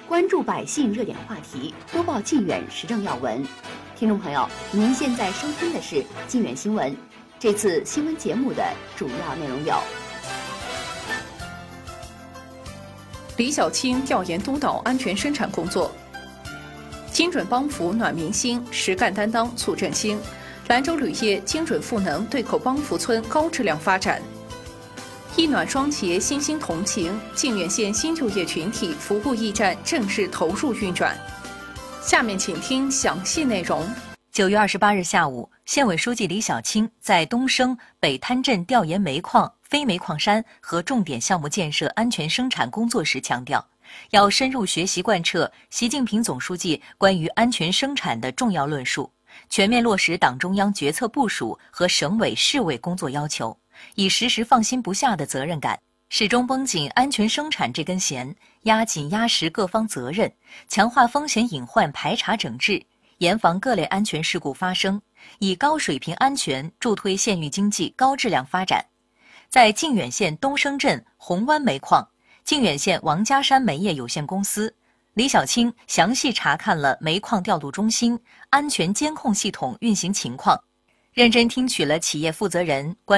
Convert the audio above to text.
关注百姓热点话题，播报靖远时政要闻。听众朋友，您现在收听的是靖远新闻。这次新闻节目的主要内容有： 李小青调研督导安全生产工作；精准帮扶暖民心，实干担当促振兴；兰州铝业精准赋能对口帮扶村高质量发展。一暖双节心心同情，靖远县新就业群体服务驿站正式投入运转。下面请听详细内容。 9月28日下午，县委书记李小青在东升、北滩镇调研煤矿、非煤矿山和重点项目建设安全生产工作时强调，要深入学习贯彻习近平总书记关于安全生产的重要论述，全面落实党中央决策部署和省委市委工作要求，以时时放心不下的责任感，始终绷紧安全生产这根弦，压紧压实各方责任，强化风险隐患排查整治，严防各类安全事故发生，以高水平安全助推县域经济高质量发展。在靖远县东升镇红湾煤矿、靖远县王家山煤业有限公司，李小青详细查看了煤矿调度中心安全监控系统运行情况，认真听取了企业负责人关